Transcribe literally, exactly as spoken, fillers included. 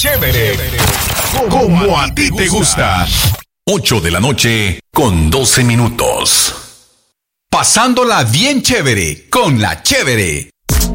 chévere, como a ti te gusta. ocho de la noche con doce minutos. Pasándola bien chévere con la chévere.